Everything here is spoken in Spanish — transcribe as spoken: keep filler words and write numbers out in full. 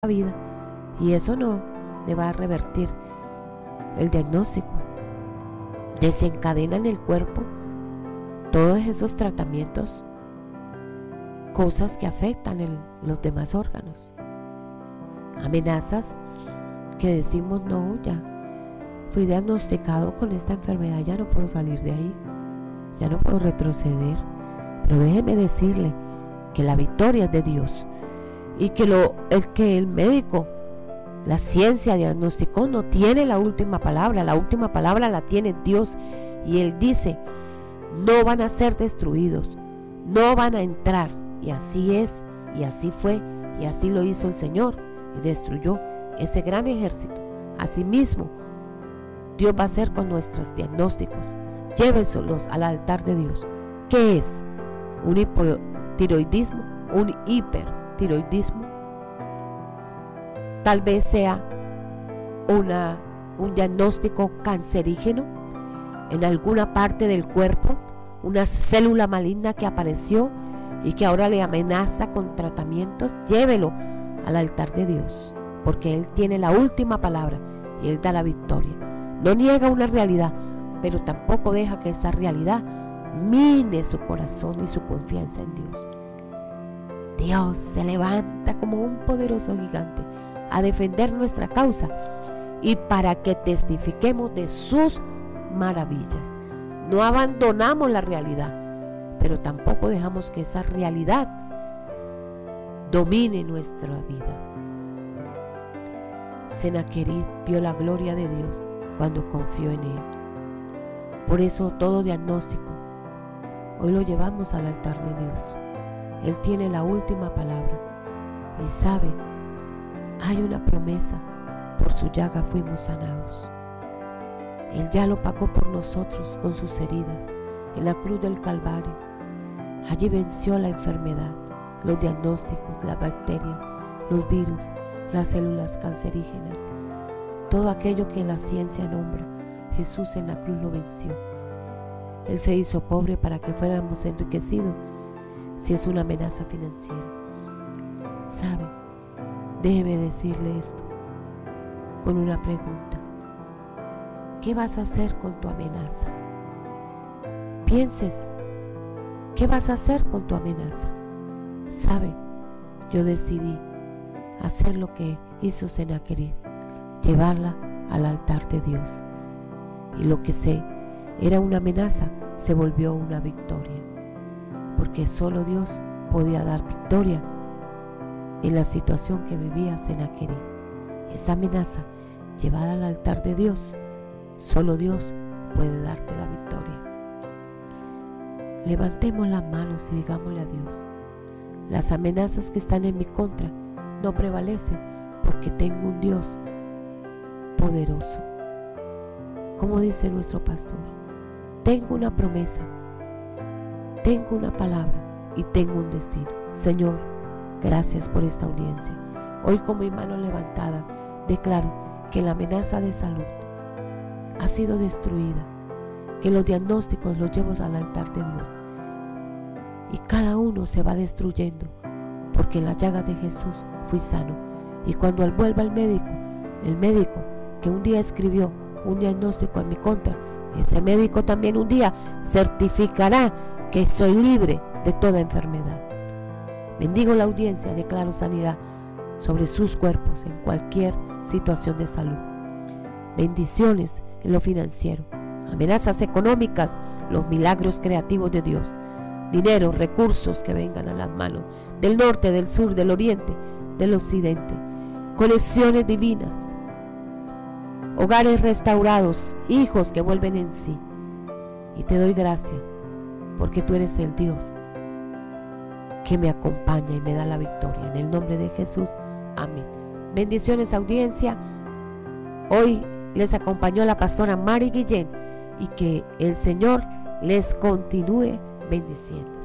vida, y eso no le va a revertir el diagnóstico. Desencadena en el cuerpo todos esos tratamientos, cosas que afectan el, los demás órganos, amenazas que decimos: no, ya fui diagnosticado con esta enfermedad, ya no puedo salir de ahí, ya no puedo retroceder. Pero déjeme decirle que la victoria es de Dios, y que lo, el que el médico, la ciencia diagnosticó, no tiene la última palabra. La última palabra la tiene Dios, y Él dice: no van a ser destruidos, no van a entrar. Y así es, y así fue, y así lo hizo el Señor, y destruyó ese gran ejército. Asimismo, Dios va a hacer con nuestros diagnósticos. Llévenselos al altar de Dios. ¿Qué es? ¿Un hipotiroidismo? ¿Un hipertiroidismo? Tal vez sea una, un diagnóstico cancerígeno en alguna parte del cuerpo, una célula maligna que apareció y que ahora le amenaza con tratamientos. Llévelo al altar de Dios, porque Él tiene la última palabra y Él da la victoria. No niega una realidad, pero tampoco deja que esa realidad mine su corazón y su confianza en Dios. Dios se levanta como un poderoso gigante a defender nuestra causa y para que testifiquemos de sus maravillas. No abandonamos la realidad, pero tampoco dejamos que esa realidad domine nuestra vida. Sennacherib vio la gloria de Dios cuando confió en Él. Por eso todo diagnóstico hoy lo llevamos al altar de Dios. Él tiene la última palabra y sabe, hay una promesa: por su llaga fuimos sanados. Él ya lo pagó por nosotros con sus heridas en la cruz del Calvario. Allí venció la enfermedad, los diagnósticos, las bacterias, los virus, las células cancerígenas, todo aquello que la ciencia nombra. Jesús en la cruz lo venció. Él se hizo pobre para que fuéramos enriquecidos si es una amenaza financiera. ¿Sabe? Déjeme decirle esto con una pregunta. ¿Qué vas a hacer con tu amenaza? Pienses, ¿qué vas a hacer con tu amenaza? ¿Sabe? Yo decidí hacer lo que hizo Sennacherib, llevarla al altar de Dios. Y lo que sé era una amenaza se volvió una victoria, porque solo Dios podía dar victoria en la situación que vivía Sennacherib. Esa amenaza llevada al altar de Dios, solo Dios puede darte la victoria. Levantemos las manos y digámosle a Dios: las amenazas que están en mi contra no prevalecen, porque tengo un Dios poderoso. Como dice nuestro pastor, tengo una promesa, tengo una palabra y tengo un destino. Señor, gracias por esta audiencia. Hoy, con mi mano levantada, declaro que la amenaza de salud ha sido destruida, que los diagnósticos los llevo al altar de Dios y cada uno se va destruyendo, porque en la llaga de Jesús fui sano. Y cuando él vuelva al médico, el médico que un día escribió un diagnóstico en mi contra, ese médico también un día certificará que soy libre de toda enfermedad. Bendigo la audiencia, declaro sanidad sobre sus cuerpos en cualquier situación de salud. Bendiciones en lo financiero, amenazas económicas, los milagros creativos de Dios, dinero, recursos que vengan a las manos del norte, del sur, del oriente, del occidente, conexiones divinas, hogares restaurados, hijos que vuelven en sí. Y te doy gracias porque tú eres el Dios que me acompaña y me da la victoria. En el nombre de Jesús, amén. Bendiciones, audiencia. Hoy les acompañó la pastora Mari Guillén, y que el Señor les continúe bendiciendo.